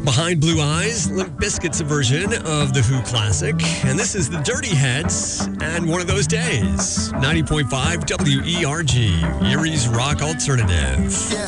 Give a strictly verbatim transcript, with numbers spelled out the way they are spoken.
Behind Blue Eyes, Limp Bizkit's version of the Who classic. And this is the Dirty Heads and One of Those Days. ninety point five W E R G, Erie's Rock Alternative. Yeah.